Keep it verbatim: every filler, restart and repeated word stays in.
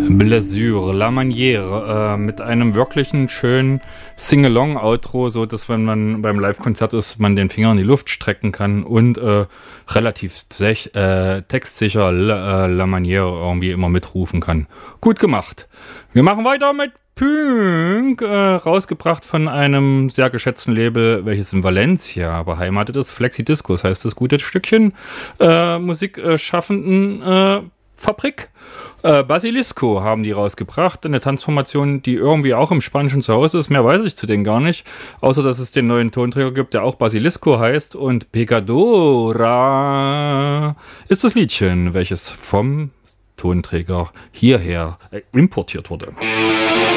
Blessure, La Manière, äh, mit einem wirklichen schönen Sing-Along-Outro, so dass wenn man beim Live-Konzert ist, man den Finger in die Luft strecken kann und äh, relativ sech, äh, textsicher La, äh, La Manière irgendwie immer mitrufen kann. Gut gemacht. Wir machen weiter mit Pünk, äh, rausgebracht von einem sehr geschätzten Label, welches in Valencia beheimatet ist. Flexi Discos heißt das gute Stückchen. Äh, Musikschaffenden äh, Fabrik. Äh, Basilisco haben die rausgebracht. Eine Tanzformation, die irgendwie auch im Spanischen zu Hause ist. Mehr weiß ich zu denen gar nicht. Außer, dass es den neuen Tonträger gibt, der auch Basilisco heißt. Und Pecadora ist das Liedchen, welches vom Tonträger hierher äh, importiert wurde.